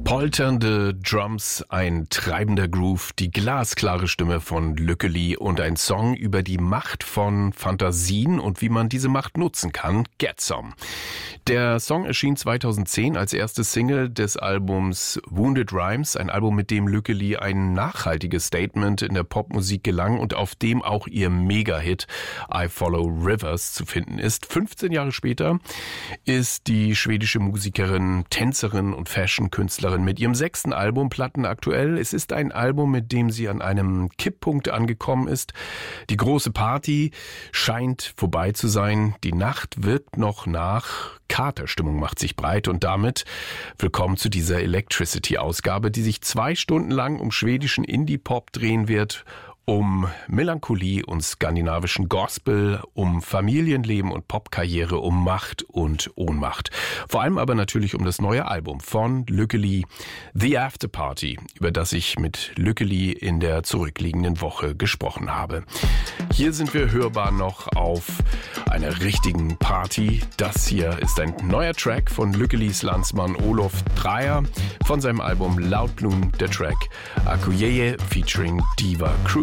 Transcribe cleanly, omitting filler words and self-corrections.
Polternde Drums, ein treibender Groove, die glasklare Stimme von Lückeli und ein Song über die Macht von Fantasien und wie man diese Macht nutzen kann, Get Some. Der Song erschien 2010 als erste Single des Albums Wounded Rhymes, ein Album, mit dem Lückeli ein nachhaltiges Statement in der Popmusik gelang und auf dem auch ihr Mega-Hit I Follow Rivers zu finden ist. 15 Jahre später ist die schwedische Musikerin, Tänzerin und Fashion-Künstlerin mit ihrem 6. Album plattenaktuell. Es ist ein Album, mit dem sie an einem Kipppunkt angekommen ist. Die große Party scheint vorbei zu sein. Die Nacht wirkt noch nach. Katerstimmung macht sich breit und damit willkommen zu dieser Electricity-Ausgabe, die sich 2 Stunden lang um schwedischen Indie-Pop drehen wird, um Melancholie und skandinavischen Gospel, um Familienleben und Popkarriere, um Macht und Ohnmacht. Vor allem aber natürlich um das neue Album von Lückeli, The After Party, über das ich mit Lückeli in der zurückliegenden Woche gesprochen habe. Hier sind wir hörbar noch auf einer richtigen Party. Das hier ist ein neuer Track von Lückelis Landsmann Olof Dreyer von seinem Album Loud Bloom, der Track Akuyeye featuring Diva Crew.